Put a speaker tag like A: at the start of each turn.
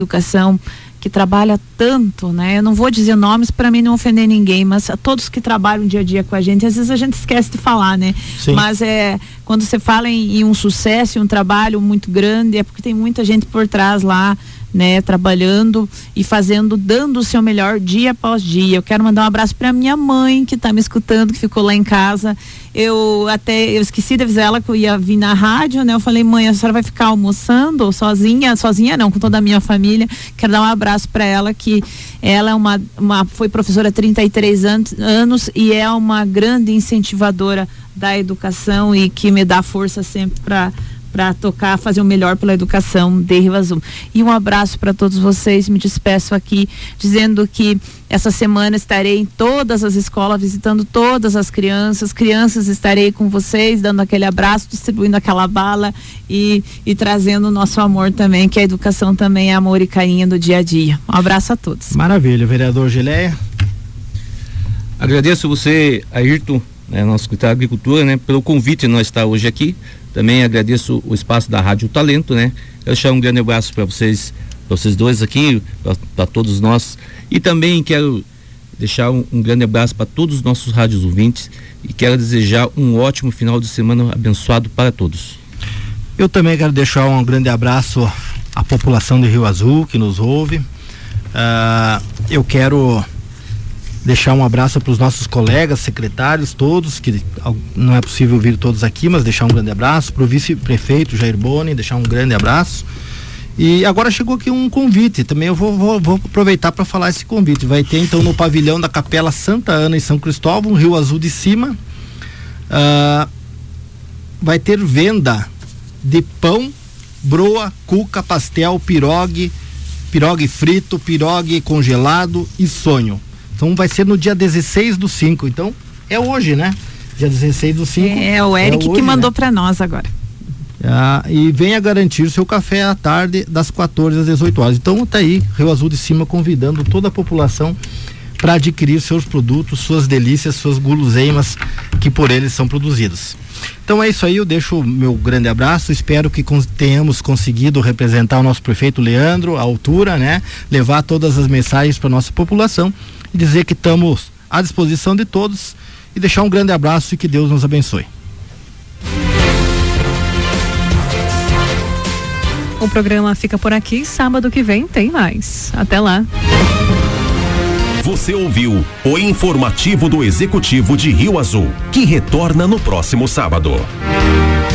A: educação, que trabalha tanto, né? Eu não vou dizer nomes para mim não ofender ninguém, mas a todos que trabalham dia a dia com a gente, às vezes a gente esquece de falar, né?
B: Sim.
A: Mas quando você fala em um sucesso, em um trabalho muito grande, é porque tem muita gente por trás lá, né, trabalhando e dando o seu melhor dia após dia. Eu quero mandar um abraço para minha mãe, que tá me escutando, que ficou lá em casa. Eu esqueci de avisar ela que eu ia vir na rádio, né? Eu falei: mãe, a senhora vai ficar almoçando ou sozinha não, com toda a minha família. Quero dar um abraço para ela, que ela foi professora há 33 anos e é uma grande incentivadora da educação e que me dá força sempre para fazer o melhor pela educação de Rio Azul. E um abraço para todos vocês. Me despeço aqui dizendo que essa semana estarei em todas as escolas, visitando todas as crianças. Estarei com vocês, dando aquele abraço, distribuindo aquela bala e trazendo o nosso amor também, que a educação também é amor e carinho do dia a dia. Um abraço a todos.
B: Maravilha, vereador Gileia.
C: Agradeço você, Ayrton, nosso secretário de Agricultura, pelo convite de nós estar hoje aqui. Também agradeço o espaço da Rádio Talento, Quero deixar um grande abraço para vocês dois aqui, para todos nós. E também quero deixar um grande abraço para todos os nossos rádios ouvintes e quero desejar um ótimo final de semana abençoado para todos.
B: Eu também quero deixar um grande abraço à população de Rio Azul que nos ouve. Eu quero deixar um abraço para os nossos colegas, secretários, todos, que não é possível vir todos aqui, mas deixar um grande abraço para o vice-prefeito Jair Boni, deixar um grande abraço. E agora chegou aqui um convite, também eu vou aproveitar para falar esse convite. Vai ter então no pavilhão da Capela Santa Ana em São Cristóvão, Rio Azul de Cima, vai ter venda de pão, broa, cuca, pastel, pirogue frito, pirogue congelado e sonho. Então vai ser no dia 16/5, então é hoje, né? Dia 16/5.
A: É o Eric hoje, que mandou para nós agora.
B: E venha garantir seu café à tarde das 14 às 18 horas. Então tá aí, Rio Azul de Cima convidando toda a população para adquirir seus produtos, suas delícias, suas guloseimas que por eles são produzidos. Então é isso aí, eu deixo o meu grande abraço, espero que tenhamos conseguido representar o nosso prefeito Leandro à altura, levar todas as mensagens para nossa população e dizer que estamos à disposição de todos e deixar um grande abraço e que Deus nos abençoe.
D: O programa fica por aqui, sábado que vem tem mais. Até lá.
E: Você ouviu o informativo do Executivo de Rio Azul, que retorna no próximo sábado.